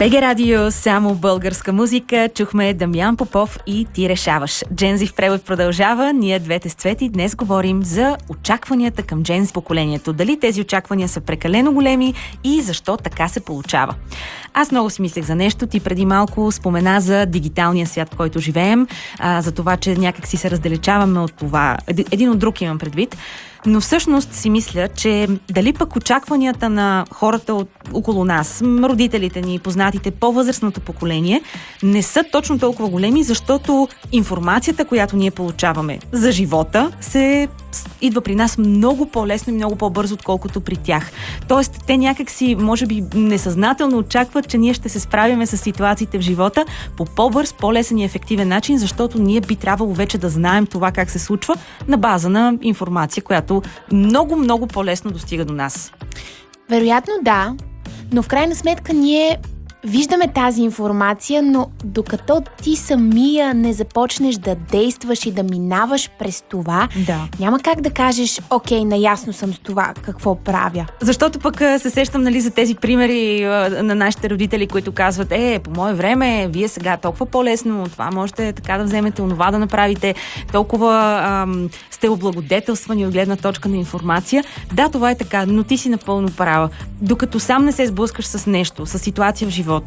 БГ Радио, само българска музика. Чухме Дамян Попов и Ти решаваш. Джензи в превод продължава. Ние двете с Цвети днес говорим за очакванията към Джензи поколението. Дали тези очаквания са прекалено големи и защо така се получава. Аз много си мислех за нещо. Ти преди малко спомена за дигиталния свят, в който живеем, за това, че някак си се раздалечаваме от това. Един от друг имам предвид. Но всъщност си мисля, че дали пък очакванията на хората около нас, родителите ни, познатите, по-възрастното поколение, не са точно толкова големи, защото информацията, която ние получаваме за живота, се идва при нас много по-лесно и много по-бързо, отколкото при тях. Тоест, те някакси, може би, несъзнателно очакват, че ние ще се справяме с ситуациите в живота по по-бърз, по-лесен и ефективен начин, защото ние би трябвало вече да знаем това как се случва на база на информация, която много по-лесно достига до нас. Вероятно да, но в крайна сметка ние виждаме тази информация, но докато ти самия не започнеш да действаш и да минаваш през това, няма как да кажеш, окей, наясно съм с това, какво правя. Защото пък се сещам, за тези примери на нашите родители, които казват, по мое време, вие сега толкова по-лесно, това можете така да вземете, онова да направите, толкова сте облагодетелствани от гледна точка на информация. Да, това е така, но ти си напълно права. Докато сам не се сблъскаш с нещо, с ситуация в живота,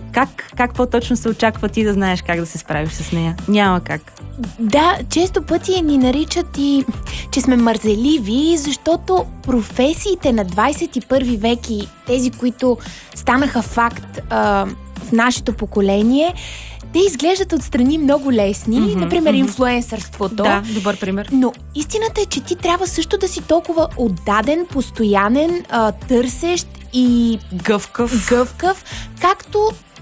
как по-точно се очаква ти да знаеш как да се справиш с нея? Няма как. Да, често пъти ни наричат и че сме мързеливи, защото професиите на 21 век и тези, които станаха факт в нашето поколение, те изглеждат отстрани много лесни, например инфлуенсърството. Да, добър пример. Но истината е, че ти трябва също да си толкова отдаден, постоянен, търсещ и гъвкав, както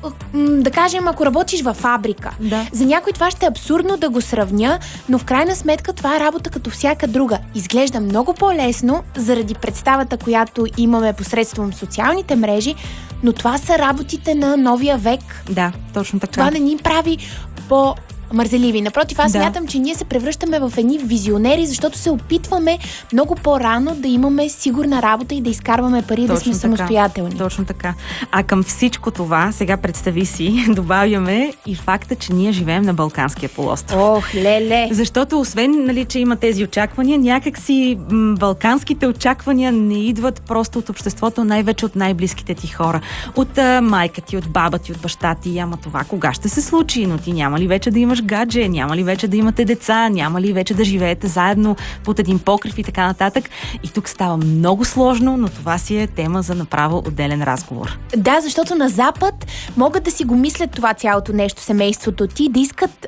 да кажем, ако работиш във фабрика. Да. За някой това ще е абсурдно да го сравня, но в крайна сметка това е работа като всяка друга. Изглежда много по-лесно заради представата, която имаме посредством социалните мрежи, но това са работите на новия век. Да, точно така. Това не ни прави по-мързеливи. Напротив, аз смятам, че ние се превръщаме в едни визионери, защото се опитваме много по-рано да имаме сигурна работа и да изкарваме пари, да сме самостоятелни. Точно така. А към всичко това, сега представи си, добавяме и факта, че ние живеем на Балканския полуостров. Ох, леле! Защото освен, че има тези очаквания, някакси балканските очаквания не идват просто от обществото, най-вече от най-близките ти хора. От майка ти, от баба ти, от баща ти. Ама това кога ще се случи? Но ти няма ли вече да имаш гадже, няма ли вече да имате деца, няма ли вече да живеете заедно под един покрив и така нататък. И тук става много сложно, но това си е тема за направо отделен разговор. Да, защото на Запад могат да си го мислят това цялото нещо, семейството ти, да искат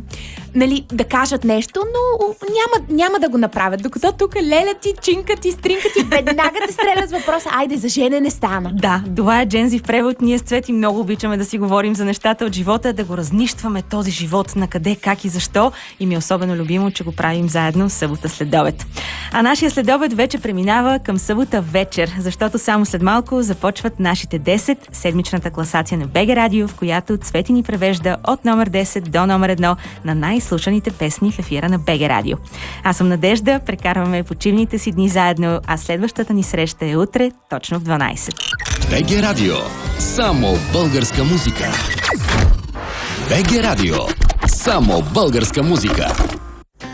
да кажат нещо, но няма да го направят. Докато тук леля ти, чинка ти, стринка ти, веднага те стрелят с въпроса, айде, за жене не стана. Да, това е Джензи в превод. Ние с Цвети много обичаме да си говорим за нещата от живота, да го разнищваме този живот, на къде, как и защо. И ми е особено любимо, че го правим заедно събота следобед. А нашия следобед вече преминава към събота вечер, защото само след малко започват нашите 10, седмичната класация на БГ Радио, в която Цвети ни превежда от номер 10 до номер 1 на най-слушаните песни в ефира на БГ Радио. Аз съм Надежда, прекарваме почивните си дни заедно, а следващата ни среща е утре, точно в 12. БГ Радио. Само българска музика. БГ Радио. Само българска музика.